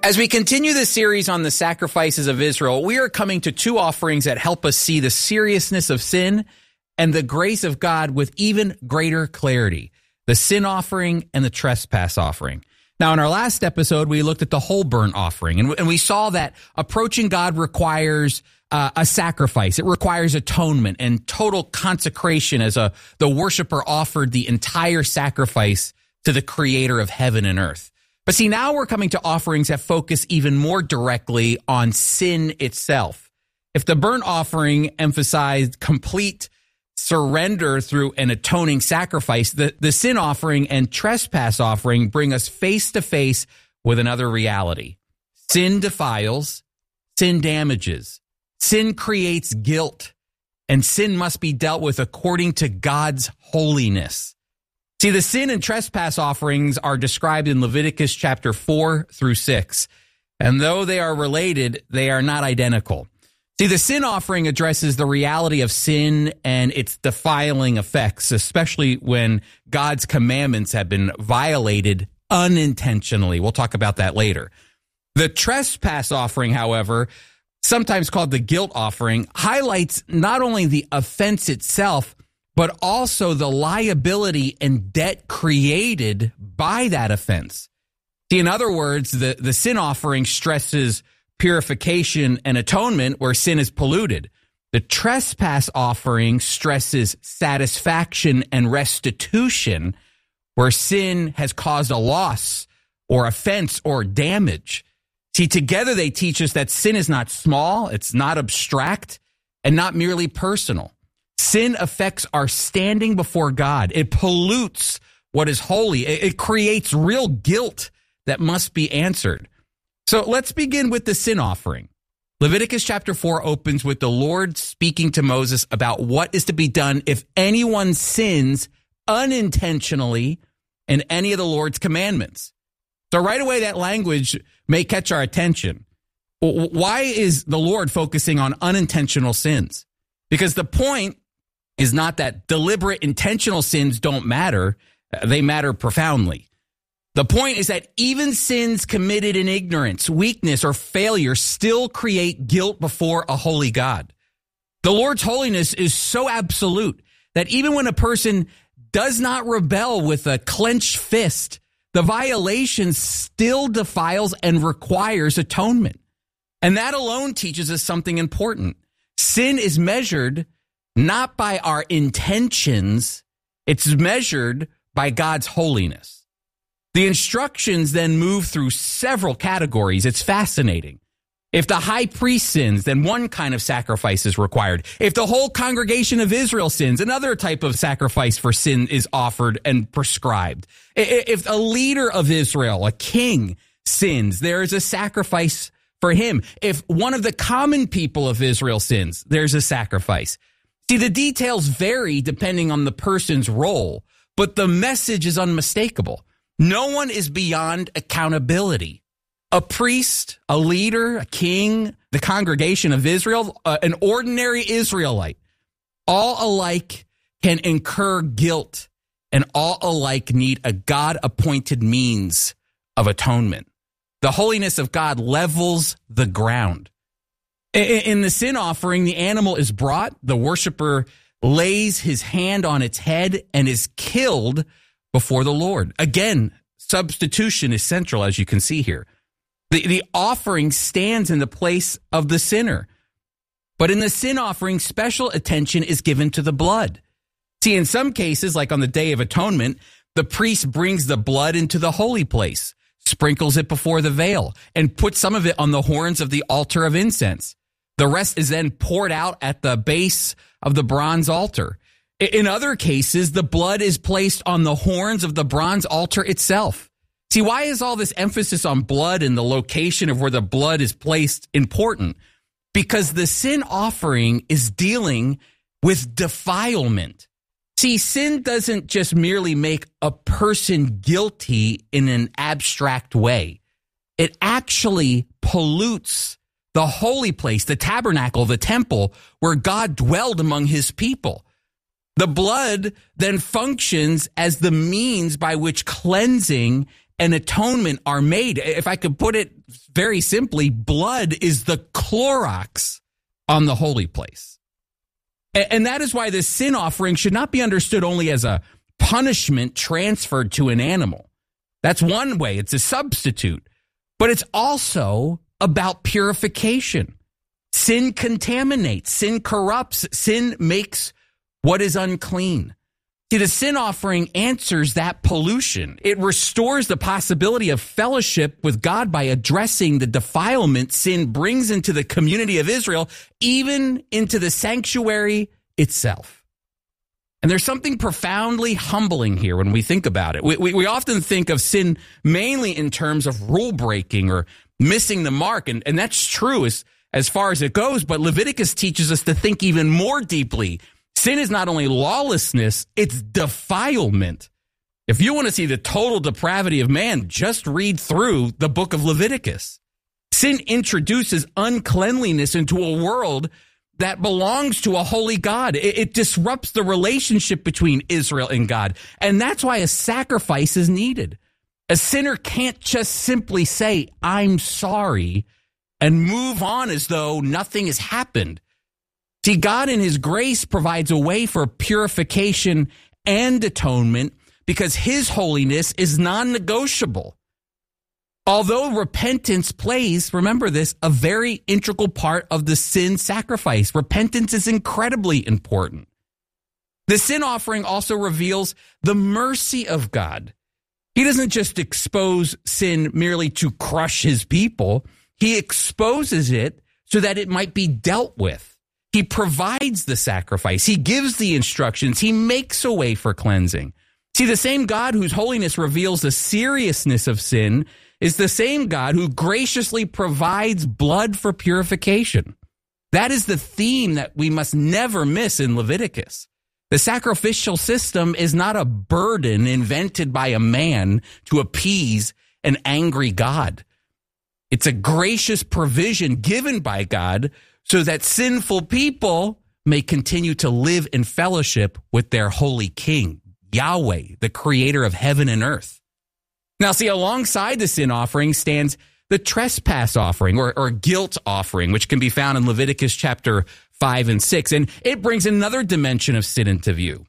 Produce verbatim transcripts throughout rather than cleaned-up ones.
As we continue this series on the sacrifices of Israel, we are coming to two offerings that help us see the seriousness of sin and the grace of God with even greater clarity: the sin offering and the trespass offering. Now, in our last episode, we looked at the whole burnt offering, and, and we saw that approaching God requires uh, a sacrifice. It requires atonement and total consecration as a the worshiper offered the entire sacrifice to the creator of heaven and earth. But see, now we're coming to offerings that focus even more directly on sin itself. If the burnt offering emphasized complete surrender through an atoning sacrifice, the, the sin offering and trespass offering bring us face to face with another reality. Sin defiles, sin damages, sin creates guilt, and sin must be dealt with according to God's holiness. See, the sin and trespass offerings are described in Leviticus chapter four through six. And though they are related, they are not identical. See, the sin offering addresses the reality of sin and its defiling effects, especially when God's commandments have been violated unintentionally. We'll talk about that later. The trespass offering, however, sometimes called the guilt offering, highlights not only the offense itself, but also the liability and debt created by that offense. See, in other words, the, the sin offering stresses purification and atonement where sin is polluted. The trespass offering stresses satisfaction and restitution where sin has caused a loss or offense or damage. See, together they teach us that sin is not small, it's not abstract, and not merely personal. Sin affects our standing before God. It pollutes what is holy. It creates real guilt that must be answered. So let's begin with the sin offering. Leviticus chapter four opens with the Lord speaking to Moses about what is to be done if anyone sins unintentionally in any of the Lord's commandments. So right away, that language may catch our attention. Why is the Lord focusing on unintentional sins? Because the point is not that deliberate, intentional sins don't matter. They matter profoundly. The point is that even sins committed in ignorance, weakness, or failure still create guilt before a holy God. The Lord's holiness is so absolute that even when a person does not rebel with a clenched fist, the violation still defiles and requires atonement. And that alone teaches us something important. Sin is measured not by our intentions, it's measured by God's holiness. The instructions then move through several categories. It's fascinating. If the high priest sins, then one kind of sacrifice is required. If the whole congregation of Israel sins, another type of sacrifice for sin is offered and prescribed. If a leader of Israel, a king, sins, there is a sacrifice for him. If one of the common people of Israel sins, there's a sacrifice. See, the details vary depending on the person's role, but the message is unmistakable. No one is beyond accountability. A priest, a leader, a king, the congregation of Israel, uh, an ordinary Israelite, all alike can incur guilt, and all alike need a God-appointed means of atonement. The holiness of God levels the ground. In the sin offering, the animal is brought, the worshiper lays his hand on its head and is killed before the Lord. Again, substitution is central, as you can see here. The, the offering stands in the place of the sinner. But in the sin offering, special attention is given to the blood. See, in some cases, like on the Day of Atonement, the priest brings the blood into the holy place, sprinkles it before the veil, and puts some of it on the horns of the altar of incense. The rest is then poured out at the base of the bronze altar. In other cases, the blood is placed on the horns of the bronze altar itself. See, why is all this emphasis on blood and the location of where the blood is placed important? Because the sin offering is dealing with defilement. See, sin doesn't just merely make a person guilty in an abstract way. It actually pollutes the holy place, the tabernacle, the temple, where God dwelled among his people. The blood then functions as the means by which cleansing and atonement are made. If I could put it very simply, blood is the Clorox on the holy place. And that is why this sin offering should not be understood only as a punishment transferred to an animal. That's one way. It's a substitute. But it's also about purification. Sin contaminates. Sin corrupts. Sin makes what is unclean. See, the sin offering answers that pollution. It restores the possibility of fellowship with God by addressing the defilement sin brings into the community of Israel, even into the sanctuary itself. And there's something profoundly humbling here when we think about it. We, we, we often think of sin mainly in terms of rule breaking or missing the mark, and, and that's true as, as far as it goes, but Leviticus teaches us to think even more deeply. Sin is not only lawlessness, it's defilement. If you want to see the total depravity of man, just read through the book of Leviticus. Sin introduces uncleanliness into a world that belongs to a holy God. It, it disrupts the relationship between Israel and God. And that's why a sacrifice is needed. A sinner can't just simply say, I'm sorry, and move on as though nothing has happened. See, God in his grace provides a way for purification and atonement because his holiness is non-negotiable. Although repentance plays, remember this, a very integral part of the sin sacrifice. Repentance is incredibly important. The sin offering also reveals the mercy of God. He doesn't just expose sin merely to crush his people. He exposes it so that it might be dealt with. He provides the sacrifice. He gives the instructions. He makes a way for cleansing. See, the same God whose holiness reveals the seriousness of sin is the same God who graciously provides blood for purification. That is the theme that we must never miss in Leviticus. The sacrificial system is not a burden invented by a man to appease an angry God. It's a gracious provision given by God so that sinful people may continue to live in fellowship with their holy King, Yahweh, the creator of heaven and earth. Now, see, alongside the sin offering stands the trespass offering or, or guilt offering, which can be found in Leviticus chapter five and six. And it brings another dimension of sin into view.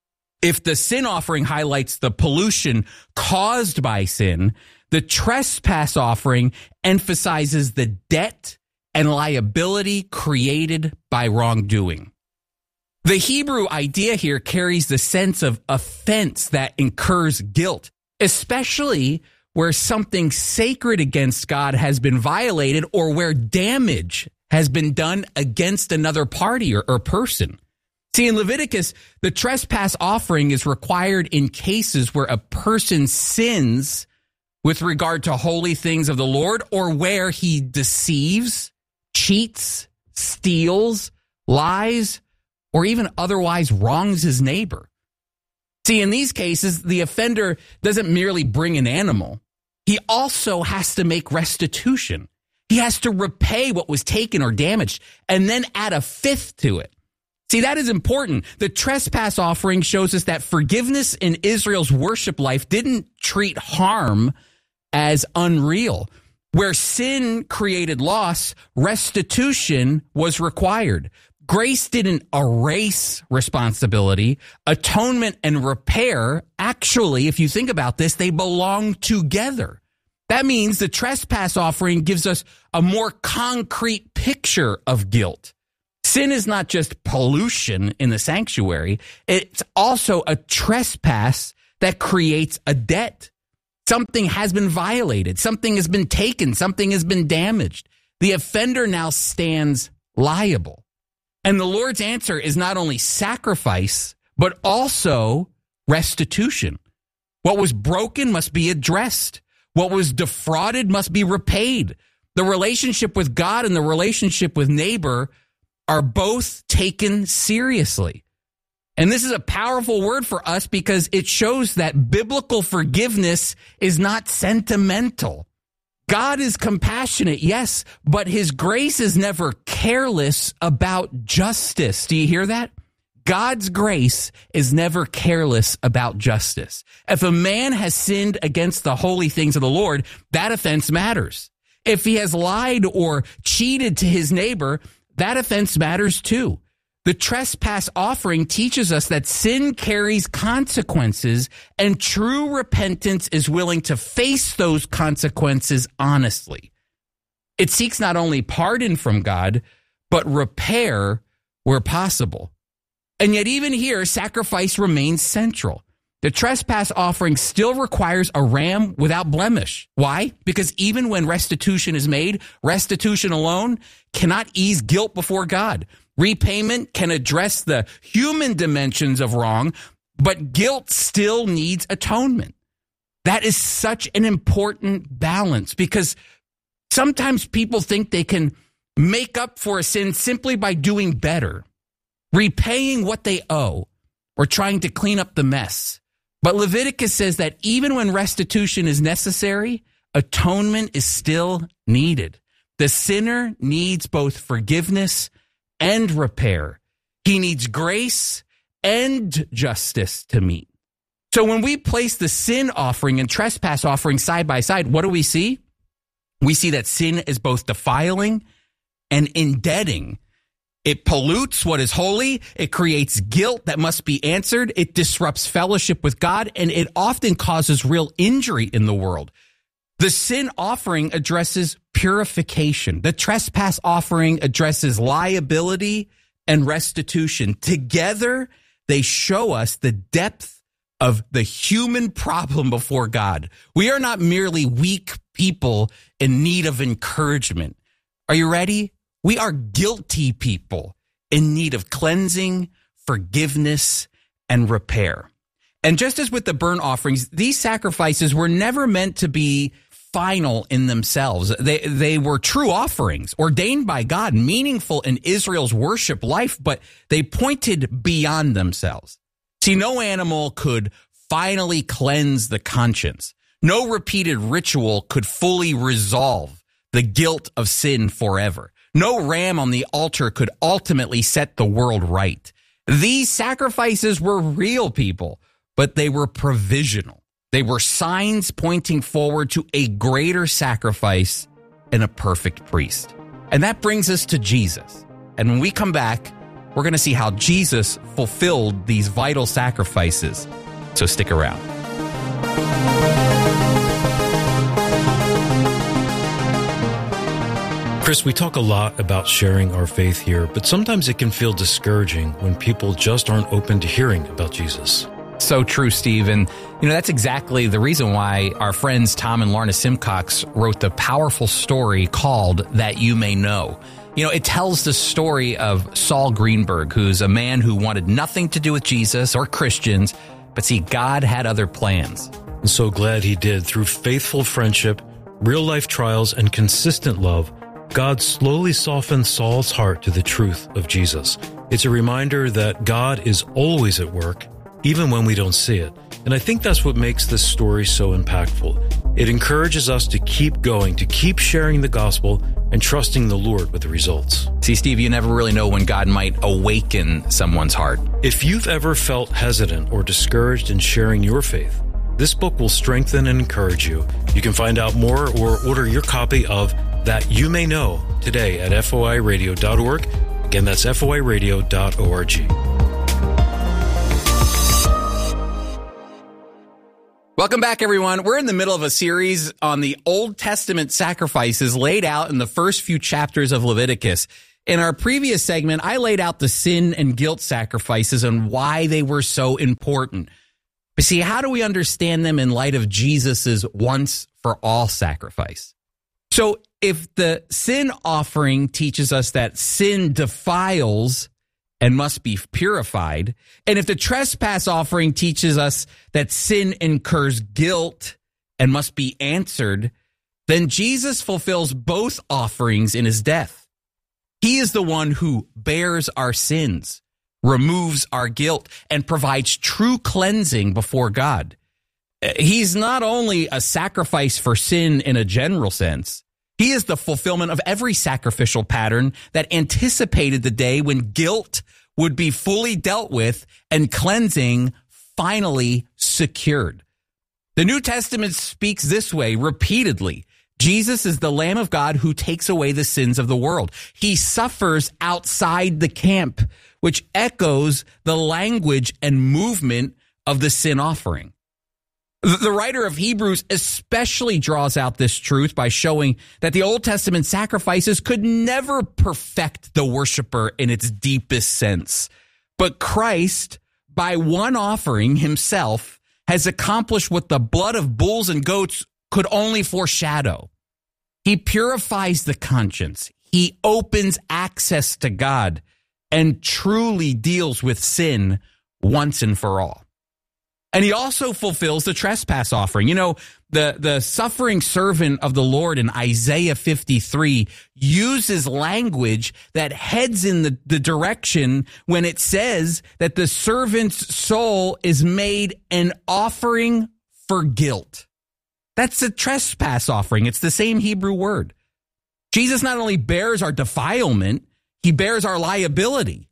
If the sin offering highlights the pollution caused by sin, the trespass offering emphasizes the debt and liability created by wrongdoing. The Hebrew idea here carries the sense of offense that incurs guilt, especially where something sacred against God has been violated or where damage has been done against another party or, or person. See, in Leviticus, the trespass offering is required in cases where a person sins with regard to holy things of the Lord or where he deceives, cheats, steals, lies, or even otherwise wrongs his neighbor. See, in these cases, the offender doesn't merely bring an animal. He also has to make restitution. He has to repay what was taken or damaged and then add a fifth to it. See, that is important. The trespass offering shows us that forgiveness in Israel's worship life didn't treat harm as unreal. Where sin created loss, restitution was required. Grace didn't erase responsibility. Atonement and repair, actually, if you think about this, they belong together. That means the trespass offering gives us a more concrete picture of guilt. Sin is not just pollution in the sanctuary. It's also a trespass that creates a debt. Something has been violated. Something has been taken. Something has been damaged. The offender now stands liable. And the Lord's answer is not only sacrifice, but also restitution. What was broken must be addressed. What was defrauded must be repaid. The relationship with God and the relationship with neighbor are both taken seriously. And this is a powerful word for us because it shows that biblical forgiveness is not sentimental. God is compassionate, yes, but his grace is never careless about justice. Do you hear that? God's grace is never careless about justice. If a man has sinned against the holy things of the Lord, that offense matters. If he has lied or cheated to his neighbor, that offense matters too. The trespass offering teaches us that sin carries consequences, and true repentance is willing to face those consequences honestly. It seeks not only pardon from God, but repair where possible. And yet even here, sacrifice remains central. The trespass offering still requires a ram without blemish. Why? Because even when restitution is made, restitution alone cannot ease guilt before God. Repayment can address the human dimensions of wrong, but guilt still needs atonement. That is such an important balance, because sometimes people think they can make up for a sin simply by doing better, repaying what they owe, or trying to clean up the mess. But Leviticus says that even when restitution is necessary, atonement is still needed. The sinner needs both forgiveness and repair. He needs grace and justice to meet. So when we place the sin offering and trespass offering side by side, what do we see? We see that sin is both defiling and indebting. It pollutes what is holy. It creates guilt that must be answered. It disrupts fellowship with God, and it often causes real injury in the world. The sin offering addresses purification. The trespass offering addresses liability and restitution. Together, they show us the depth of the human problem before God. We are not merely weak people in need of encouragement. Are you ready? We are guilty people in need of cleansing, forgiveness, and repair. And just as with the burnt offerings, these sacrifices were never meant to be final in themselves. They they were true offerings ordained by God, meaningful in Israel's worship life, but they pointed beyond themselves. See, no animal could finally cleanse the conscience. No repeated ritual could fully resolve the guilt of sin forever. No ram on the altar could ultimately set the world right. These sacrifices were real, people, but they were provisional. They were signs pointing forward to a greater sacrifice and a perfect priest. And that brings us to Jesus. And when we come back, we're going to see how Jesus fulfilled these vital sacrifices. So stick around. Chris, we talk a lot about sharing our faith here, but sometimes it can feel discouraging when people just aren't open to hearing about Jesus. So true, Steve. And, you know, that's exactly the reason why our friends Tom and Lorna Simcox wrote the powerful story called That You May Know. You know, it tells the story of Saul Greenberg, who's a man who wanted nothing to do with Jesus or Christians, but see, God had other plans. I'm so glad he did. Through faithful friendship, real-life trials, and consistent love, God slowly softened Saul's heart to the truth of Jesus. It's a reminder that God is always at work, even when we don't see it. And I think that's what makes this story so impactful. It encourages us to keep going, to keep sharing the gospel and trusting the Lord with the results. See, Steve, you never really know when God might awaken someone's heart. If you've ever felt hesitant or discouraged in sharing your faith, this book will strengthen and encourage you. You can find out more or order your copy of That You May Know today at F O I radio dot org. Again, that's F O I radio dot org. Welcome back, everyone. We're in the middle of a series on the Old Testament sacrifices laid out in the first few chapters of Leviticus. In our previous segment, I laid out the sin and guilt sacrifices and why they were so important. But see, how do we understand them in light of Jesus's once for all sacrifice? So if the sin offering teaches us that sin defiles and must be purified, and if the trespass offering teaches us that sin incurs guilt and must be answered, then Jesus fulfills both offerings in his death. He is the one who bears our sins, removes our guilt, and provides true cleansing before God. He's not only a sacrifice for sin in a general sense, he is the fulfillment of every sacrificial pattern that anticipated the day when guilt would be fully dealt with and cleansing finally secured. The New Testament speaks this way repeatedly. Jesus is the Lamb of God who takes away the sins of the world. He suffers outside the camp, which echoes the language and movement of the sin offering. The writer of Hebrews especially draws out this truth by showing that the Old Testament sacrifices could never perfect the worshiper in its deepest sense. But Christ, by one offering himself, has accomplished what the blood of bulls and goats could only foreshadow. He purifies the conscience. He opens access to God and truly deals with sin once and for all. And he also fulfills the trespass offering. You know, the, the suffering servant of the Lord in Isaiah fifty-three uses language that heads in the, the direction when it says that the servant's soul is made an offering for guilt. That's a trespass offering. It's the same Hebrew word. Jesus not only bears our defilement, he bears our liability.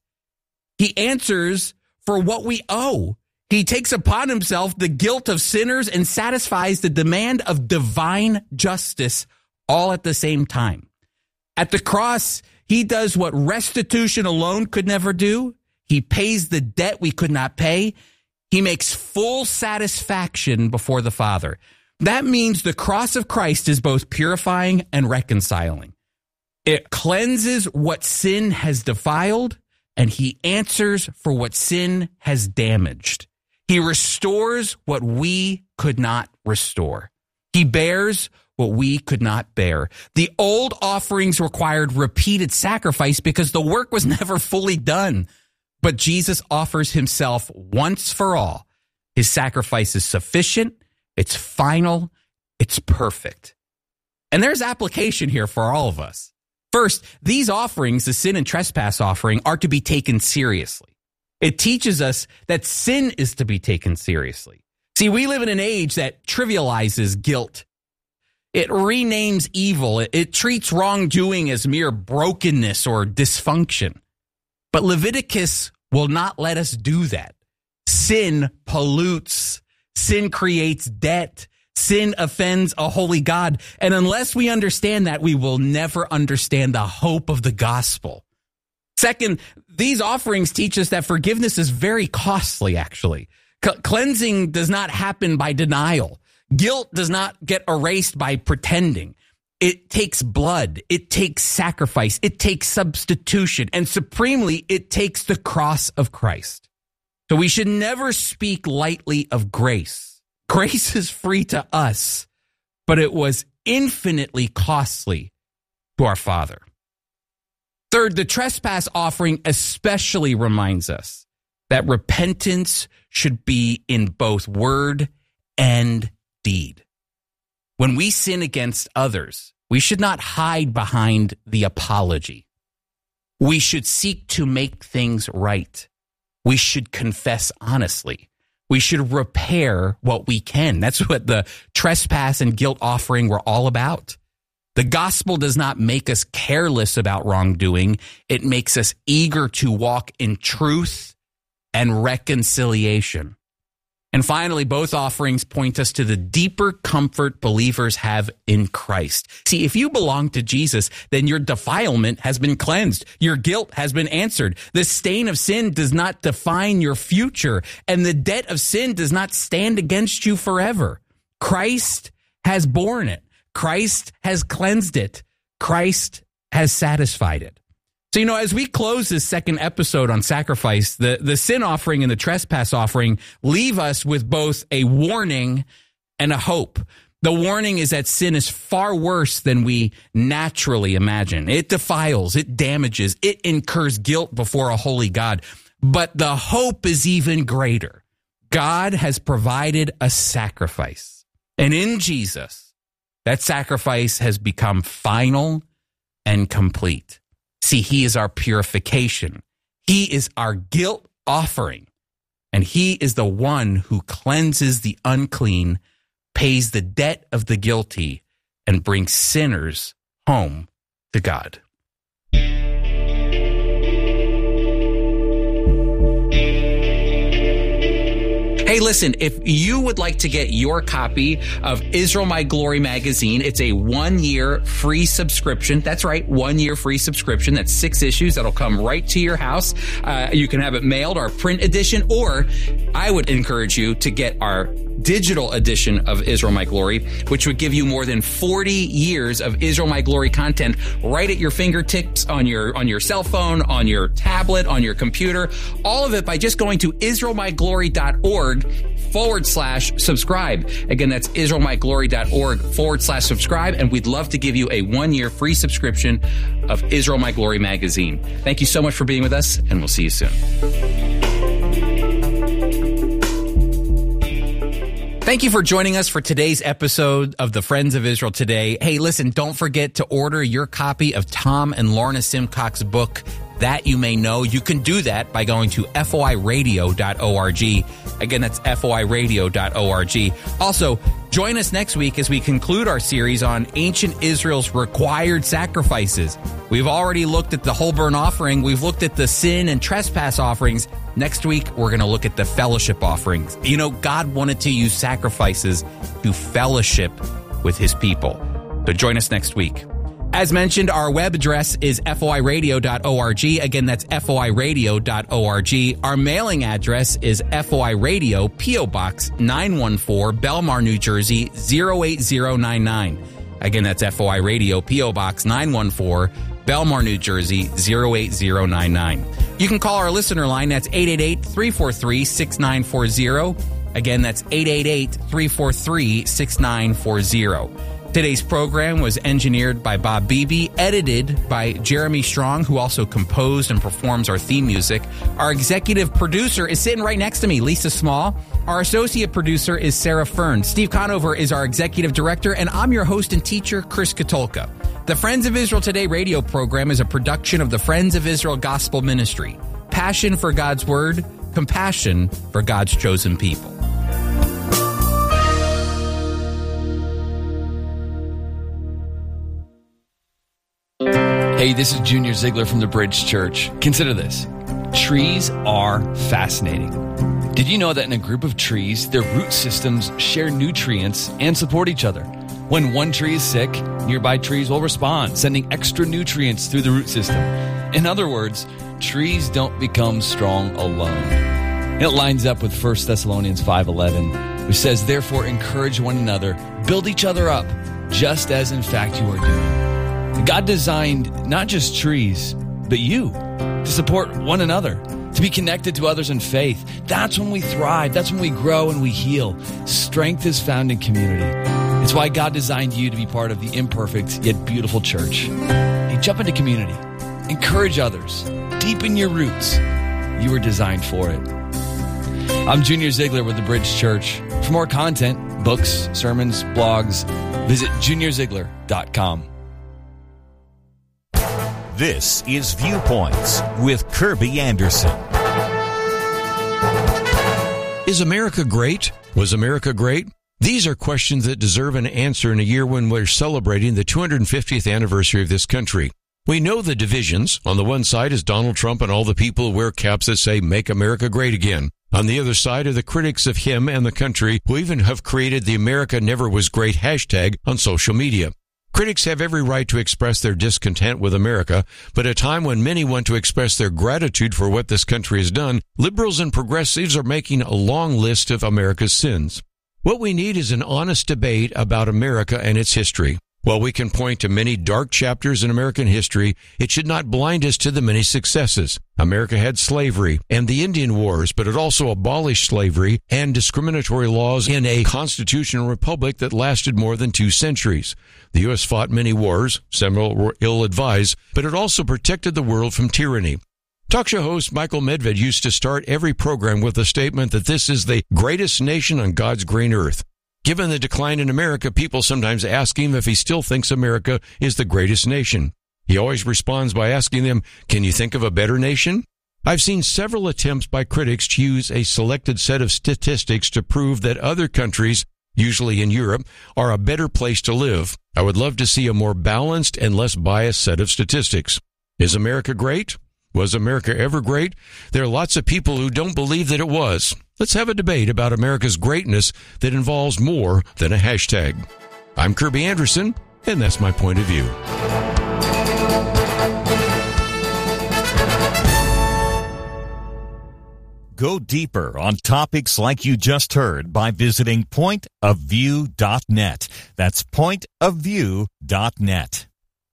He answers for what we owe. He takes upon himself the guilt of sinners and satisfies the demand of divine justice all at the same time. At the cross, he does what restitution alone could never do. He pays the debt we could not pay. He makes full satisfaction before the Father. That means the cross of Christ is both purifying and reconciling. It cleanses what sin has defiled, and he answers for what sin has damaged. He restores what we could not restore. He bears what we could not bear. The old offerings required repeated sacrifice because the work was never fully done. But Jesus offers himself once for all. His sacrifice is sufficient, it's final, it's perfect. And there's application here for all of us. First, these offerings, the sin and trespass offering, are to be taken seriously. It teaches us that sin is to be taken seriously. See, we live in an age that trivializes guilt. It renames evil. It, it treats wrongdoing as mere brokenness or dysfunction. But Leviticus will not let us do that. Sin pollutes. Sin creates debt. Sin offends a holy God. And unless we understand that, we will never understand the hope of the gospel. Second, these offerings teach us that forgiveness is very costly, actually. C- cleansing does not happen by denial. Guilt does not get erased by pretending. It takes blood. It takes sacrifice. It takes substitution. And supremely, it takes the cross of Christ. So we should never speak lightly of grace. Grace is free to us, but it was infinitely costly to our Father. Third, the trespass offering especially reminds us that repentance should be in both word and deed. When we sin against others, we should not hide behind the apology. We should seek to make things right. We should confess honestly. We should repair what we can. That's what the trespass and guilt offering were all about. The gospel does not make us careless about wrongdoing. It makes us eager to walk in truth and reconciliation. And finally, both offerings point us to the deeper comfort believers have in Christ. See, if you belong to Jesus, then your defilement has been cleansed. Your guilt has been answered. The stain of sin does not define your future, and the debt of sin does not stand against you forever. Christ has borne it. Christ has cleansed it. Christ has satisfied it. So, you know, as we close this second episode on sacrifice, the, the sin offering and the trespass offering leave us with both a warning and a hope. The warning is that sin is far worse than we naturally imagine. It defiles, it damages, it incurs guilt before a holy God. But the hope is even greater. God has provided a sacrifice. And in Jesus, that sacrifice has become final and complete. See, he is our purification. He is our guilt offering. And he is the one who cleanses the unclean, pays the debt of the guilty, and brings sinners home to God. Hey, listen, if you would like to get your copy of Israel My Glory magazine, it's a one-year free subscription. That's right, one-year free subscription. That's six issues that'll come right to your house. Uh, you can have it mailed, our print edition, or I would encourage you to get our digital edition of Israel My Glory, which would give you more than forty years of Israel My Glory content right at your fingertips, on your on your cell phone, on your tablet, on your computer. All of it by just going to israelmyglory.org forward slash subscribe. Again, that's israelmyglory.org forward slash subscribe. And we'd love to give you a one-year free subscription of Israel My Glory magazine. Thank you so much for being with us, and we'll see you soon. Thank you for joining us for today's episode of the Friends of Israel Today. Hey, listen, don't forget to order your copy of Tom and Lorna Simcox's book, That You May Know. You can do that by going to F O I radio dot org. Again, that's F O I radio dot org. Also, join us next week as we conclude our series on ancient Israel's required sacrifices. We've already looked at the whole burnt offering. We've looked at the sin and trespass offerings. Next week, we're going to look at the fellowship offerings. You know, God wanted to use sacrifices to fellowship with his people. So join us next week. As mentioned, our web address is F O I radio dot org. Again, that's F O I radio dot org. Our mailing address is F O I Radio, P O Box nine one four, Belmar, New Jersey, zero eight zero nine nine. Again, that's F O I Radio, P O Box nine one four, Belmar, New Jersey, zero eight zero nine nine. You can call our listener line. That's eight eight eight, three four three, six nine four zero. Again, that's eight eight eight, three four three, six nine four zero. Today's program was engineered by Bob Beebe, edited by Jeremy Strong, who also composed and performs our theme music. Our executive producer is sitting right next to me, Lisa Small. Our associate producer is Sarah Fern. Steve Conover is our executive director, and I'm your host and teacher, Chris Katolka. The Friends of Israel Today radio program is a production of the Friends of Israel Gospel Ministry. Passion for God's Word, compassion for God's chosen people. Hey, this is Junior Ziegler from the Bridge Church. Consider this. Trees are fascinating. Did you know that in a group of trees, their root systems share nutrients and support each other? When one tree is sick, nearby trees will respond, sending extra nutrients through the root system. In other words, trees don't become strong alone. It lines up with First Thessalonians five eleven, which says, "Therefore encourage one another, build each other up, just as in fact you are doing." God designed not just trees, but you, to support one another, to be connected to others in faith. That's when we thrive. That's when we grow and we heal. Strength is found in community. It's why God designed you to be part of the imperfect yet beautiful church. Hey, jump into community. Encourage others. Deepen your roots. You were designed for it. I'm Junior Ziegler with the Bridge Church. For more content, books, sermons, blogs, visit junior ziegler dot com. This is Viewpoints with Kirby Anderson. Is America great? Was America great? These are questions that deserve an answer in a year when we're celebrating the two hundred fiftieth anniversary of this country. We know the divisions. On the one side is Donald Trump and all the people who wear caps that say, "Make America Great Again." On the other side are the critics of him and the country who even have created the America Never Was Great hashtag on social media. Critics have every right to express their discontent with America, but at a time when many want to express their gratitude for what this country has done, liberals and progressives are making a long list of America's sins. What we need is an honest debate about America and its history. While we can point to many dark chapters in American history, it should not blind us to the many successes. America had slavery and the Indian Wars, but it also abolished slavery and discriminatory laws in a constitutional republic that lasted more than two centuries. The U S fought many wars, several were ill-advised, but it also protected the world from tyranny. Talk show host Michael Medved used to start every program with a statement that this is the greatest nation on God's green earth. Given the decline in America, people sometimes ask him if he still thinks America is the greatest nation. He always responds by asking them, "Can you think of a better nation?" I've seen several attempts by critics to use a selected set of statistics to prove that other countries, usually in Europe, are a better place to live. I would love to see a more balanced and less biased set of statistics. Is America great? Was America ever great? There are lots of people who don't believe that it was. Let's have a debate about America's greatness that involves more than a hashtag. I'm Kirby Anderson, and that's my point of view. Go deeper on topics like you just heard by visiting point of view dot net. That's point of view dot net.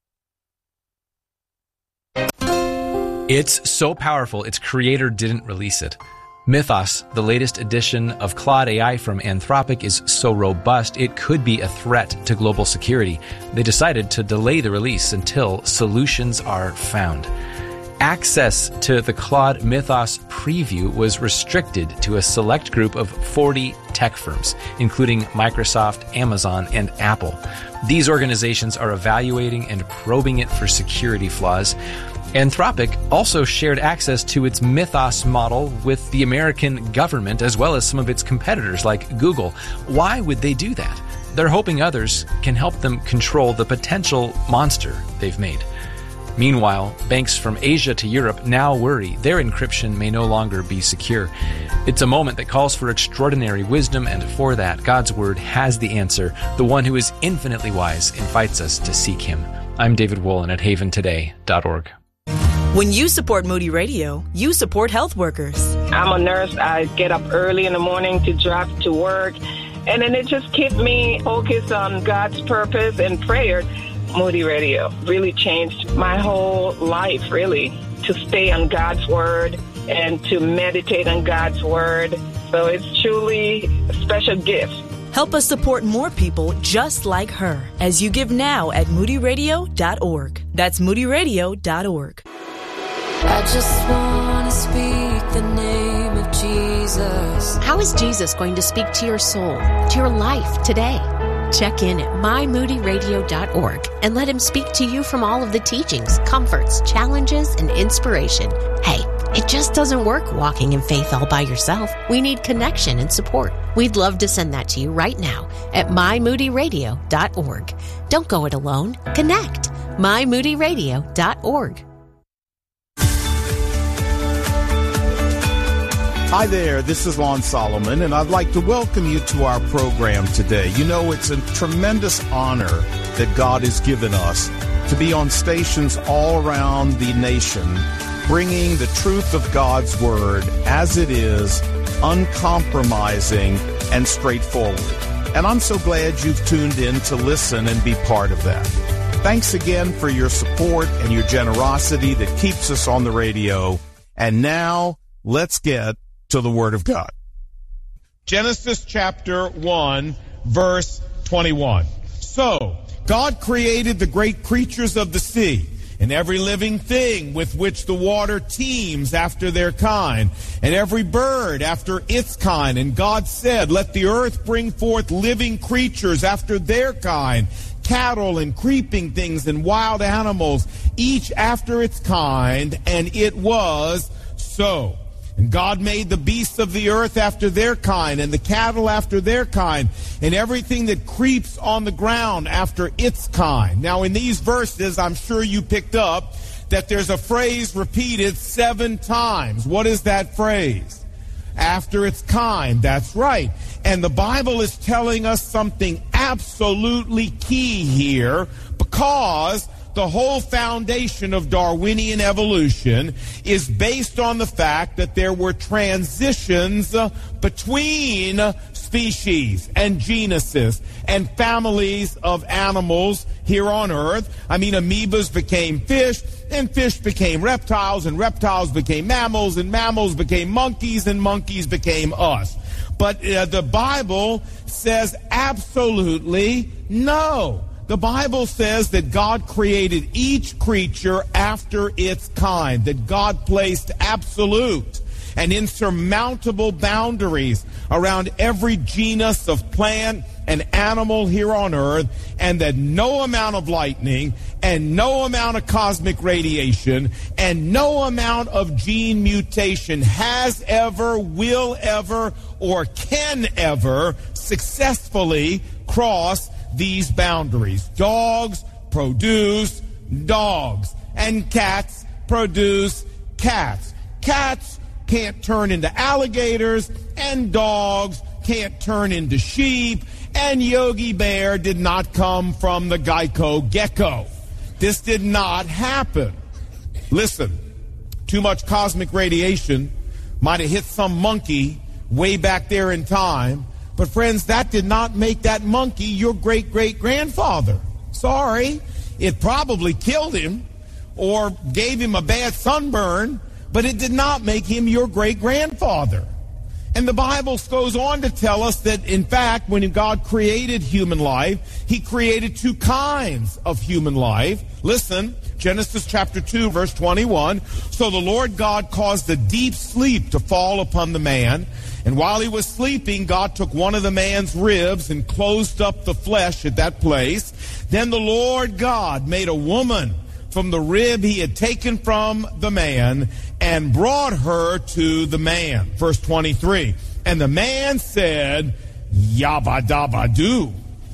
It's so powerful, its creator didn't release it. Mythos, the latest edition of Claude A I from Anthropic, is so robust it could be a threat to global security. They decided to delay the release until solutions are found. Access to the Claude Mythos preview was restricted to a select group of forty tech firms, including Microsoft, Amazon, and Apple. These organizations are evaluating and probing it for security flaws. Anthropic also shared access to its Mythos model with the American government as well as some of its competitors like Google. Why would they do that? They're hoping others can help them control the potential monster they've made. Meanwhile, banks from Asia to Europe now worry their encryption may no longer be secure. It's a moment that calls for extraordinary wisdom, and for that, God's Word has the answer. The one who is infinitely wise invites us to seek Him. I'm David Wolin at haven today dot org. When you support Moody Radio, you support health workers. I'm a nurse. I get up early in the morning to drive to work, and then it just keeps me focused on God's purpose and prayer. Moody Radio really changed my whole life, really, to stay on God's Word and to meditate on God's Word. So it's truly a special gift. Help us support more people just like her as you give now at moody radio dot org. That's moody radio dot org. I just want to speak the name of Jesus. How is Jesus going to speak to your soul, to your life today? Check in at my moody radio dot org and let Him speak to you from all of the teachings, comforts, challenges, and inspiration. Hey, it just doesn't work walking in faith all by yourself. We need connection and support. We'd love to send that to you right now at my moody radio dot org. Don't go it alone. Connect. my moody radio dot org. Hi there, this is Lon Solomon, and I'd like to welcome you to our program today. You know, it's a tremendous honor that God has given us to be on stations all around the nation, bringing the truth of God's Word as it is, uncompromising and straightforward. And I'm so glad you've tuned in to listen and be part of that. Thanks again for your support and your generosity that keeps us on the radio. And now, let's get to the Word of God. Genesis chapter one, verse twenty-one. So, God created the great creatures of the sea, and every living thing with which the water teems after their kind, and every bird after its kind. And God said, let the earth bring forth living creatures after their kind, cattle and creeping things and wild animals, each after its kind. And it was so. And God made the beasts of the earth after their kind, and the cattle after their kind, and everything that creeps on the ground after its kind. Now, in these verses, I'm sure you picked up that there's a phrase repeated seven times. What is that phrase? After its kind. That's right. And the Bible is telling us something absolutely key here, because the whole foundation of Darwinian evolution is based on the fact that there were transitions between species and genuses and families of animals here on Earth. I mean, amoebas became fish, and fish became reptiles, and reptiles became mammals, and mammals became monkeys, and monkeys became us. But uh, the Bible says absolutely no. The Bible says that God created each creature after its kind, that God placed absolute and insurmountable boundaries around every genus of plant and animal here on Earth, and that no amount of lightning and no amount of cosmic radiation and no amount of gene mutation has ever, will ever, or can ever successfully cross these boundaries. Dogs produce dogs, and cats produce cats. Cats can't turn into alligators, and dogs can't turn into sheep, and Yogi Bear did not come from the Geico gecko. This did not happen. Listen, too much cosmic radiation might have hit some monkey way back there in time, but friends, that did not make that monkey your great-great-grandfather. Sorry. It probably killed him or gave him a bad sunburn, but it did not make him your great-grandfather. And the Bible goes on to tell us that, in fact, when God created human life, he created two kinds of human life. Listen, Genesis chapter two, verse twenty-one. So the Lord God caused a deep sleep to fall upon the man, and while he was sleeping, God took one of the man's ribs and closed up the flesh at that place. Then the Lord God made a woman from the rib he had taken from the man and brought her to the man. Verse twenty-three. And the man said, Yabba dabba doo.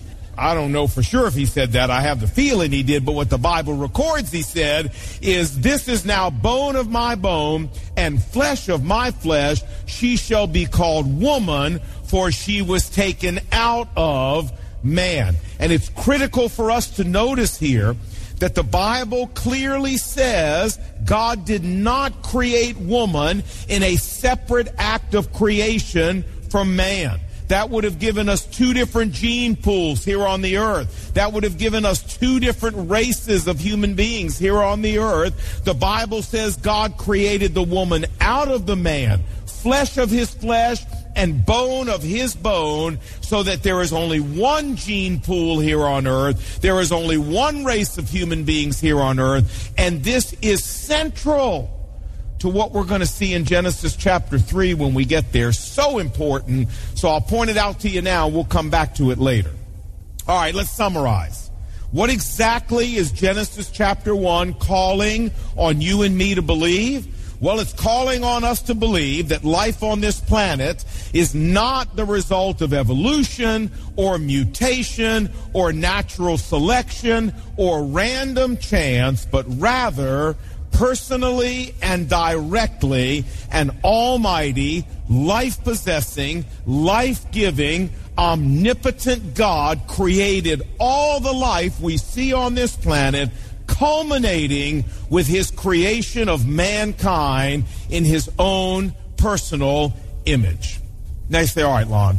I don't know for sure if he said that. I have the feeling he did, but what the Bible records he said is, this is now bone of my bone and flesh of my flesh. She shall be called woman, for she was taken out of man. And it's critical for us to notice here that the Bible clearly says God did not create woman in a separate act of creation from man. That would have given us two different gene pools here on the earth. That would have given us two different races of human beings here on the earth. The Bible says God created the woman out of the man, flesh of his flesh and bone of his bone, so that there is only one gene pool here on earth. There is only one race of human beings here on earth. And this is central to what we're going to see in Genesis chapter three when we get there. So important. So I'll point it out to you now. We'll come back to it later. All right, let's summarize. What exactly is Genesis chapter one calling on you and me to believe? Well, it's calling on us to believe that life on this planet is not the result of evolution or mutation or natural selection or random chance, but rather personally and directly an almighty, life-possessing, life-giving, omnipotent God created all the life we see on this planet, culminating with his creation of mankind in his own personal image. Now you say, all right, Lon,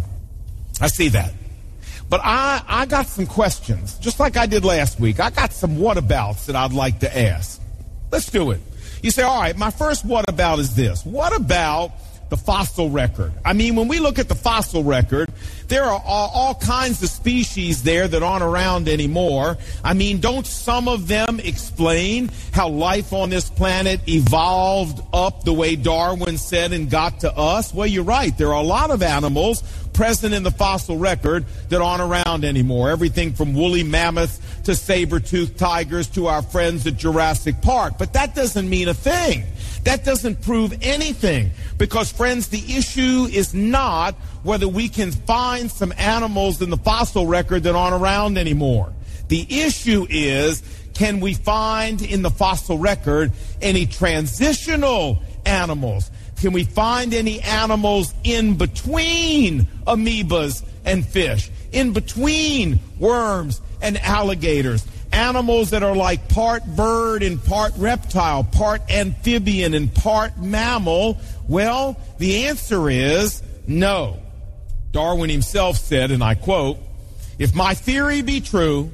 I see that. But I, I got some questions, just like I did last week. I got some what-abouts that I'd like to ask. Let's do it. You say, all right, my first what-about is this. What about the fossil record? I mean, when we look at the fossil record, there are all, all kinds of species there that aren't around anymore. I mean, don't some of them explain how life on this planet evolved up the way Darwin said and got to us? Well, you're right. There are a lot of animals present in the fossil record that aren't around anymore. Everything from woolly mammoths to saber-toothed tigers to our friends at Jurassic Park. But that doesn't mean a thing. That doesn't prove anything. Because, friends, the issue is not whether we can find some animals in the fossil record that aren't around anymore. The issue is, can we find in the fossil record any transitional animals? Can we find any animals in between amoebas and fish, in between worms and alligators? Animals that are like part bird and part reptile, part amphibian and part mammal? Well, the answer is no. Darwin himself said, and I quote, "If my theory be true,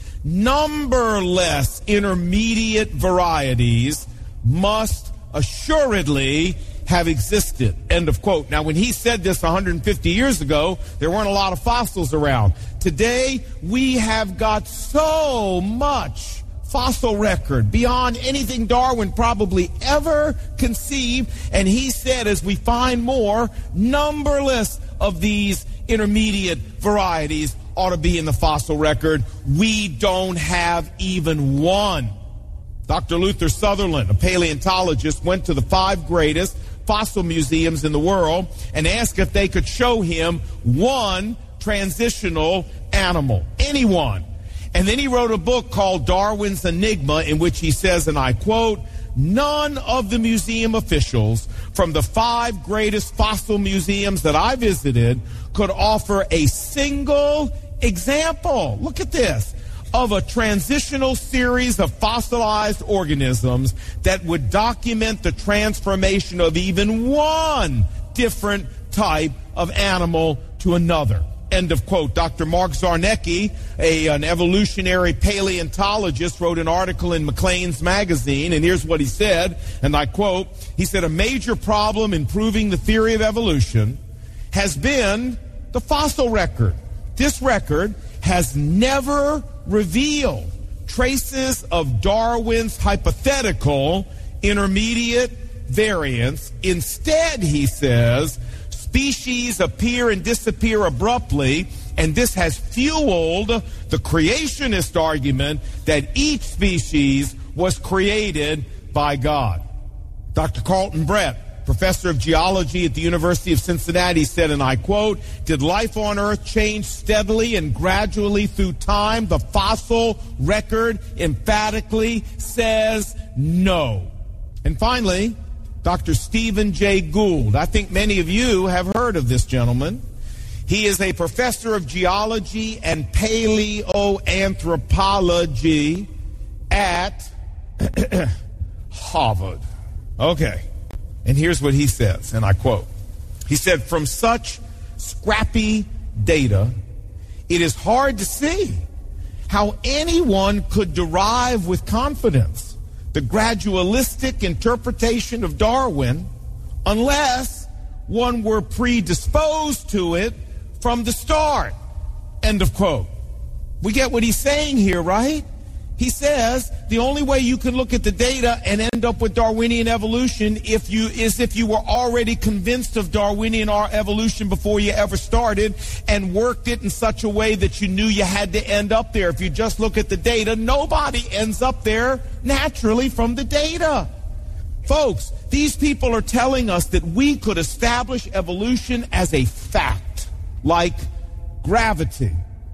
numberless intermediate varieties must assuredly have existed." End of quote. Now, when he said this one hundred fifty years ago, there weren't a lot of fossils around. Today, we have got so much fossil record beyond anything Darwin probably ever conceived. And he said, as we find more, numberless of these intermediate varieties ought to be in the fossil record. We don't have even one. Doctor Luther Sutherland, a paleontologist, went to the five greatest fossil museums in the world and asked if they could show him one transitional animal, anyone. And then he wrote a book called Darwin's Enigma, in which he says, and I quote, none of the museum officials from the five greatest fossil museums that I visited could offer a single example. Look at this. Of a transitional series of fossilized organisms that would document the transformation of even one different type of animal to another. End of quote. Doctor Mark Zarnecki, a, an evolutionary paleontologist, wrote an article in Maclean's magazine, and here's what he said, and I quote, he said, a major problem in proving the theory of evolution has been the fossil record. This record has never revealed traces of Darwin's hypothetical intermediate variance. Instead, he says, species appear and disappear abruptly, and this has fueled the creationist argument that each species was created by God. Doctor Carlton Brett, professor of geology at the University of Cincinnati, said, and I quote, did life on Earth change steadily and gradually through time? The fossil record emphatically says no. And finally, Doctor Stephen Jay Gould. I think many of you have heard of this gentleman. He is a professor of geology and paleoanthropology at Harvard. Okay. And here's what he says, and I quote. He said, from such scrappy data, it is hard to see how anyone could derive with confidence the gradualistic interpretation of Darwin unless one were predisposed to it from the start. End of quote. We get what he's saying here, right? He says the only way you can look at the data and end up with Darwinian evolution if you is if you were already convinced of Darwinian evolution before you ever started and worked it in such a way that you knew you had to end up there. If you just look at the data, nobody ends up there naturally from the data. Folks, these people are telling us that we could establish evolution as a fact, like gravity,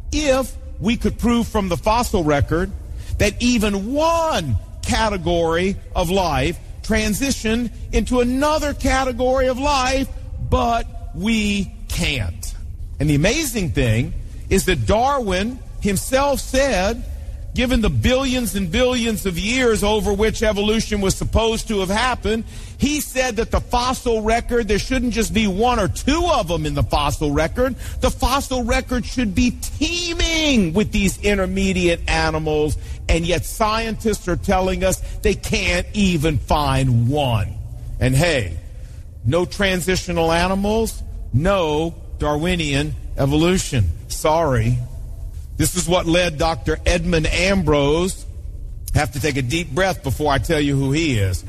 if we could prove from the fossil record that even one category of life transitioned into another category of life, but we can't. And the amazing thing is that Darwin himself said, given the billions and billions of years over which evolution was supposed to have happened, he said that the fossil record, there shouldn't just be one or two of them in the fossil record. The fossil record should be teeming with these intermediate animals, and yet scientists are telling us they can't even find one. And hey, no transitional animals, no Darwinian evolution. Sorry. This is what led Doctor Edmund Ambrose, I have to take a deep breath before I tell you who he is,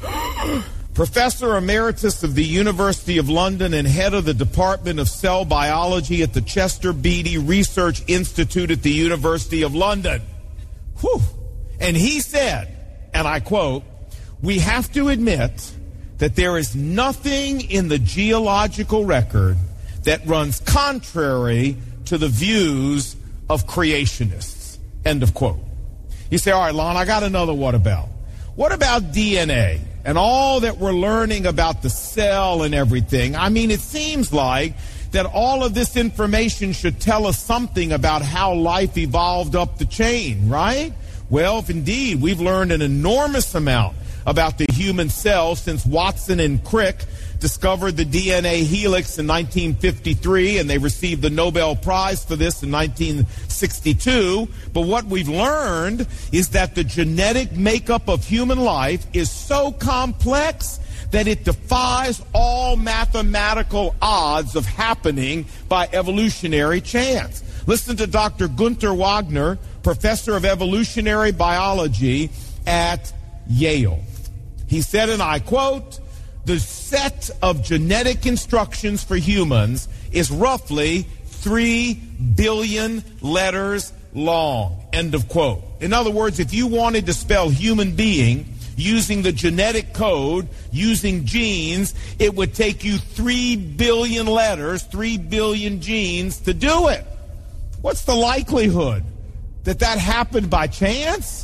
Professor Emeritus of the University of London and head of the Department of Cell Biology at the Chester Beatty Research Institute at the University of London. Whew. And he said, and I quote, we have to admit that there is nothing in the geological record that runs contrary to the views of creationists. End of quote. You say, all right, Lon, I got another what about. What about D N A and all that we're learning about the cell and everything? I mean, it seems like that all of this information should tell us something about how life evolved up the chain, right? Well, if indeed we've learned an enormous amount about the human cell since Watson and Crick discovered the D N A helix in nineteen fifty-three, and they received the Nobel Prize for this in nineteen sixty-two. But what we've learned is that the genetic makeup of human life is so complex that it defies all mathematical odds of happening by evolutionary chance. Listen to Doctor Gunther Wagner, professor of evolutionary biology at Yale. He said, and I quote, the set of genetic instructions for humans is roughly three billion letters long. End of quote. In other words, if you wanted to spell human being using the genetic code, using genes, it would take you three billion letters, three billion genes to do it. What's the likelihood that that happened by chance?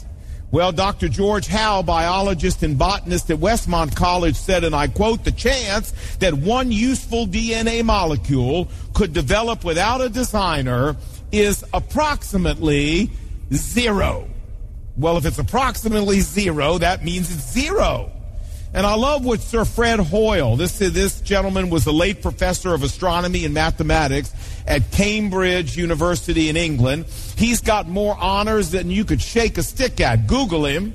Well, Doctor George Howe, biologist and botanist at Westmont College, said, and I quote, "The chance that one useful D N A molecule could develop without a designer is approximately zero." Well, if it's approximately zero, that means it's zero. And I love what Sir Fred Hoyle, this, this gentleman was a late professor of astronomy and mathematics at Cambridge University in England. He's got more honors than you could shake a stick at. Google him.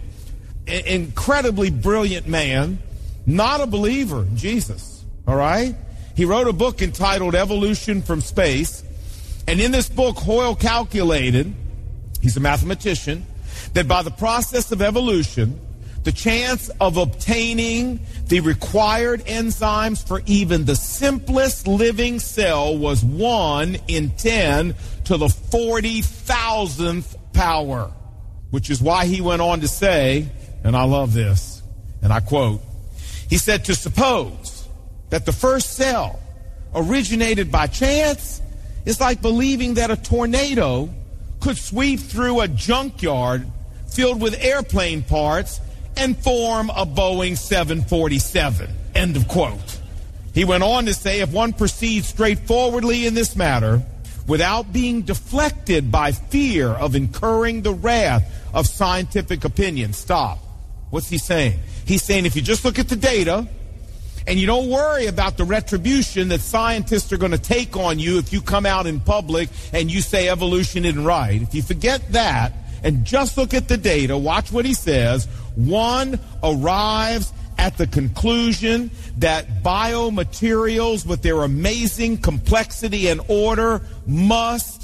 I- incredibly brilliant man. Not a believer in Jesus. All right? He wrote a book entitled Evolution from Space. And in this book, Hoyle calculated, he's a mathematician, that by the process of evolution, the chance of obtaining the required enzymes for even the simplest living cell was one in ten to the forty thousandth power, which is why he went on to say, and I love this, and I quote, he said, "To suppose that the first cell originated by chance is like believing that a tornado could sweep through a junkyard filled with airplane parts and form a Boeing seven forty-seven. End of quote. He went on to say, if one proceeds straightforwardly in this matter, without being deflected by fear of incurring the wrath of scientific opinion. Stop. What's he saying? He's saying if you just look at the data and you don't worry about the retribution that scientists are going to take on you if you come out in public and you say evolution isn't right. If you forget that and just look at the data, watch what he says, one arrives at the conclusion that biomaterials with their amazing complexity and order must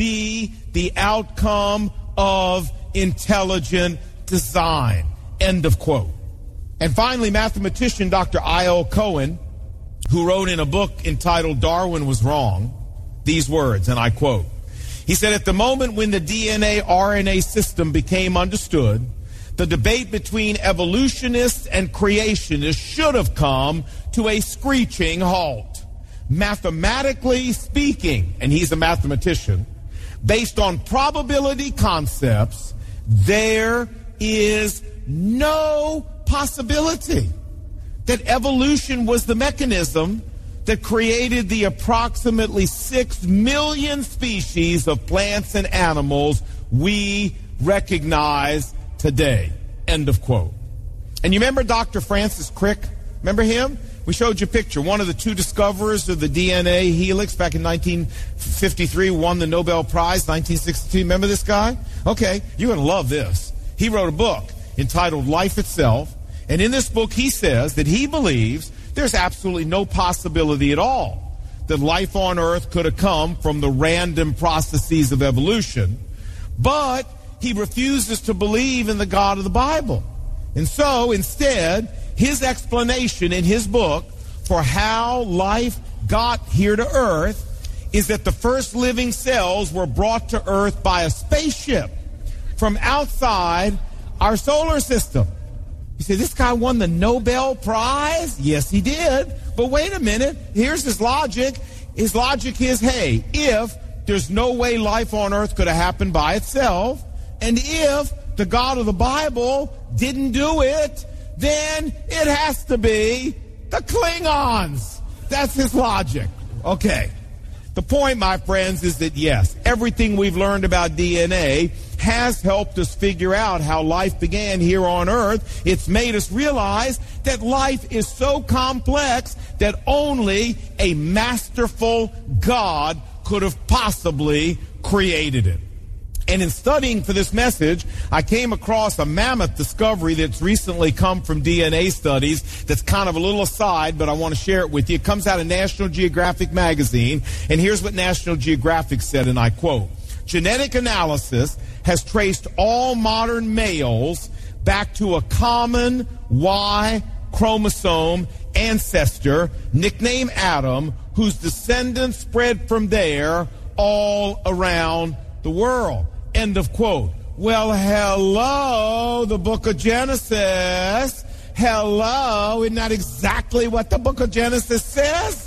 be the outcome of intelligent design. End of quote. And finally, mathematician Doctor I L Cohen, who wrote in a book entitled Darwin Was Wrong, these words, and I quote, he said, at the moment when the D N A R N A system became understood, the debate between evolutionists and creationists should have come to a screeching halt. Mathematically speaking, and he's a mathematician, based on probability concepts, there is no possibility that evolution was the mechanism that created the approximately six million species of plants and animals we recognize today. End of quote. And you remember Doctor Francis Crick? Remember him? We showed you a picture. One of the two discoverers of the D N A helix back in nineteen fifty-three, won the Nobel Prize, nineteen sixty-two. Remember this guy? Okay, you're going to love this. He wrote a book entitled Life Itself. And in this book, he says that he believes there's absolutely no possibility at all that life on Earth could have come from the random processes of evolution. But he refuses to believe in the God of the Bible. And so, instead, his explanation in his book for how life got here to Earth is that the first living cells were brought to Earth by a spaceship from outside our solar system. You say, this guy won the Nobel Prize? Yes, he did. But wait a minute. Here's his logic. His logic is, hey, if there's no way life on Earth could have happened by itself, and if the God of the Bible didn't do it, then it has to be the Klingons. That's his logic. Okay. The point, my friends, is that yes, everything we've learned about D N A has helped us figure out how life began here on Earth. It's made us realize that life is so complex that only a masterful God could have possibly created it. And in studying for this message, I came across a mammoth discovery that's recently come from D N A studies that's kind of a little aside, but I want to share it with you. It comes out of National Geographic magazine, and here's what National Geographic said, and I quote, genetic analysis has traced all modern males back to a common Y chromosome ancestor, nicknamed Adam, whose descendants spread from there all around the world. End of quote. Well, hello, the book of Genesis. Hello, isn't that exactly what the book of Genesis says?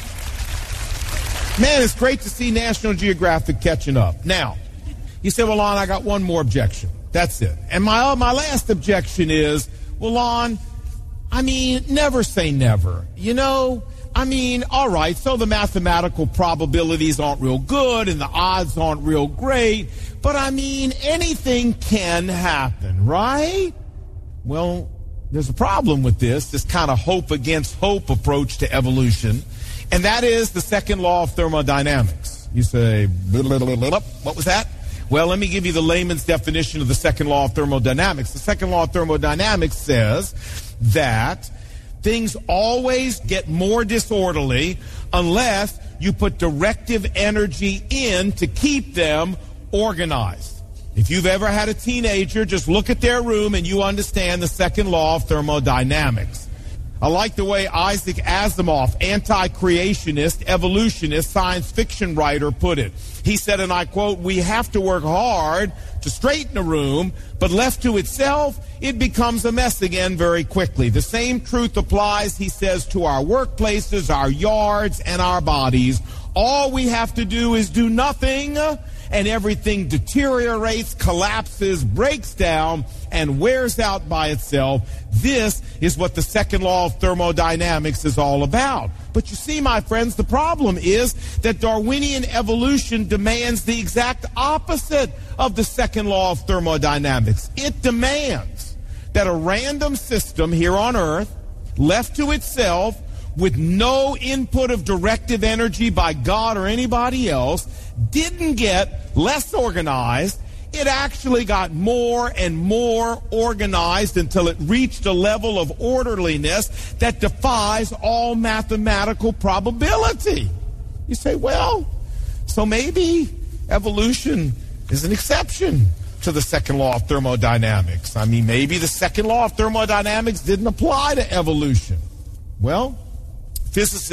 Man, it's great to see National Geographic catching up. Now, you say, well, Lon, I got one more objection. That's it. And my my last objection is, well, Lon, I mean, never say never. You know, I mean, all right, so the mathematical probabilities aren't real good and the odds aren't real great, but I mean, anything can happen, right? Well, there's a problem with this, this kind of hope against hope approach to evolution, and that is the second law of thermodynamics. You say, what was that? Well, let me give you the layman's definition of the second law of thermodynamics. The second law of thermodynamics says that things always get more disorderly unless you put directive energy in to keep them organized. If you've ever had a teenager, just look at their room and you understand the second law of thermodynamics. I like the way Isaac Asimov, anti-creationist, evolutionist, science fiction writer, put it. He said, and I quote, "We have to work hard to straighten a room, but left to itself, it becomes a mess again very quickly." The same truth applies, he says, to our workplaces, our yards, and our bodies. All we have to do is do nothing, and everything deteriorates, collapses, breaks down, and wears out by itself. This is what the second law of thermodynamics is all about. But you see, my friends, the problem is that Darwinian evolution demands the exact opposite of the second law of thermodynamics. It demands that a random system here on Earth, left to itself, with no input of directive energy by God or anybody else, didn't get less organized. It actually got more and more organized until it reached a level of orderliness that defies all mathematical probability. You say, well, so maybe evolution is an exception to the second law of thermodynamics. I mean, maybe the second law of thermodynamics didn't apply to evolution. Well, physicists